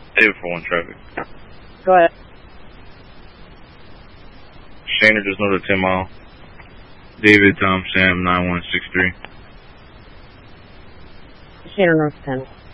David for 1 traffic. Go ahead. Shaner just north of 10 Mile. David, Tom, Sam, 9163. Shaner North 10.